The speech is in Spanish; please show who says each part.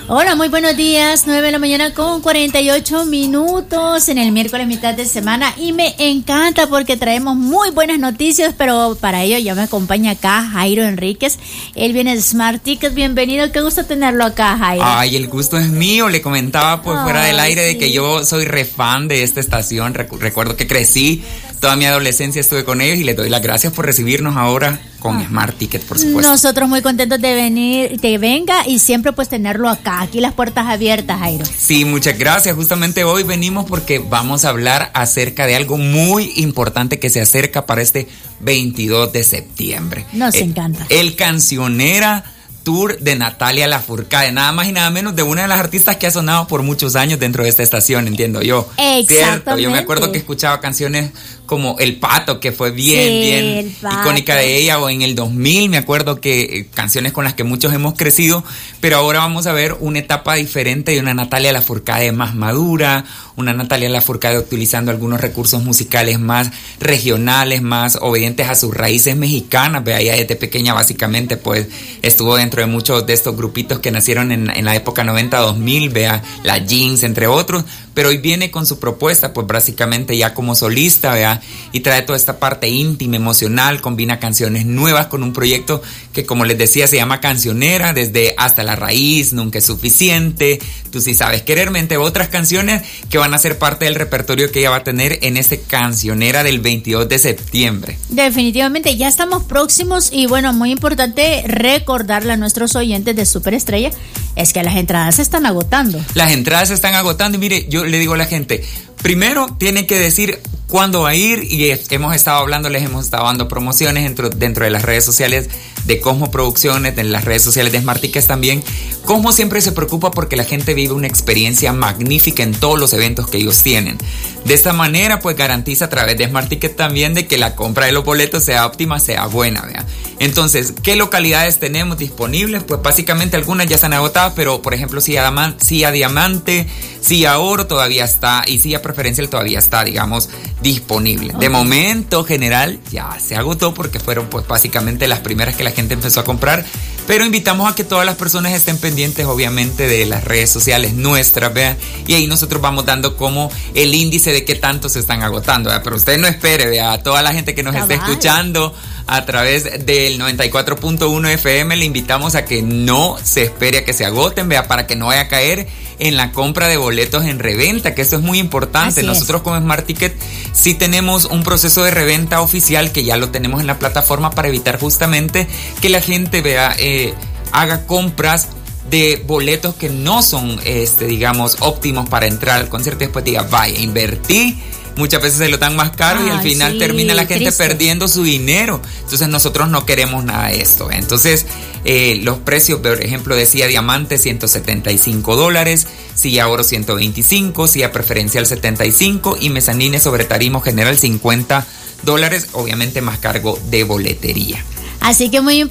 Speaker 1: Hola, muy buenos días, 9 de la mañana con 48 minutos en el miércoles mitad de semana y me encanta porque traemos muy buenas noticias, pero para ello ya me acompaña acá Jairo Enríquez, él viene de Smart Tickets, bienvenido, qué gusto tenerlo acá, Jairo.
Speaker 2: Ay, el gusto es mío, le comentaba pues fuera del aire de que yo soy re fan de esta estación, recuerdo que crecí, toda mi adolescencia estuve con ellos y les doy las gracias por recibirnos ahora con Smart Ticket, por supuesto.
Speaker 1: Nosotros muy contentos de venir, que venga y siempre pues tenerlo acá, aquí las puertas abiertas, Jairo.
Speaker 2: Sí, muchas gracias. Justamente hoy venimos porque vamos a hablar acerca de algo muy importante que se acerca para este 22 de septiembre.
Speaker 1: Nos encanta.
Speaker 2: El Cancionera Tour de Natalia Lafourcade, nada más y nada menos de una de las artistas que ha sonado por muchos años dentro de esta estación, entiendo yo.
Speaker 1: Exactamente.
Speaker 2: Cierto, yo me acuerdo que escuchaba canciones como El Pato, que fue bien icónica de ella, o en el 2000 me acuerdo que canciones con las que muchos hemos crecido, pero ahora vamos a ver una etapa diferente de una Natalia Lafourcade más madura, una Natalia Lafourcade utilizando algunos recursos musicales más regionales, más obedientes a sus raíces mexicanas. Vea, ella desde pequeña básicamente pues estuvo dentro de muchos de estos grupitos que nacieron en la época 90-2000, vea, la Jeans entre otros, pero hoy viene con su propuesta pues básicamente ya como solista, vea, y trae toda esta parte íntima, emocional, combina canciones nuevas con un proyecto que, como les decía, se llama Cancionera, desde Hasta la Raíz, Nunca es Suficiente, Tú sí sabes quererme, entre otras canciones que van a ser parte del repertorio que ella va a tener en este Cancionera del 22 de septiembre.
Speaker 1: Definitivamente, ya estamos próximos y bueno, muy importante recordarle a nuestros oyentes de Superestrella, es que las entradas se están agotando.
Speaker 2: Las entradas se están agotando y mire, yo le digo a la gente, primero tienen que decir cuándo va a ir y hemos estado dando promociones dentro de las redes sociales de Cosmo Producciones, en las redes sociales de Smart Tickets también. Cosmo siempre se preocupa porque la gente vive una experiencia magnífica en todos los eventos que ellos tienen. De esta manera pues garantiza a través de Smart Tickets también de que la compra de los boletos sea óptima, sea buena, ¿verdad? Entonces, ¿qué localidades tenemos disponibles? Pues básicamente algunas ya están agotadas, pero por ejemplo Silla Diamante, Silla Oro todavía está y Silla Preferencial todavía está, digamos, disponible. De momento general ya se agotó porque fueron pues básicamente las primeras que la gente empezó a comprar, pero invitamos a que todas las personas estén pendientes obviamente de las redes sociales nuestras, vean, y ahí nosotros vamos dando como el índice de qué tanto se están agotando, ¿verdad? Pero usted no espere, vea, a toda la gente que nos esté escuchando a través del 94.1 FM le invitamos a que no se espere a que se agoten, vea, para que no vaya a caer en la compra de boletos en reventa, que esto es muy importante. Nosotros como Smart Ticket sí tenemos un proceso de reventa oficial que ya lo tenemos en la plataforma para evitar justamente que la gente vea, haga compras de boletos que no son, digamos, óptimos para entrar al concierto y después diga, vaya, invertí. Muchas veces se lo dan más caro y al final termina la gente perdiendo su dinero. Entonces nosotros no queremos nada de esto. Entonces los precios, por ejemplo, de Silla Diamante $175, Silla Oro $125, Silla Preferencial $75 y mezanines sobre tarima general $50, obviamente más cargo de boletería.
Speaker 1: Así que muy importante.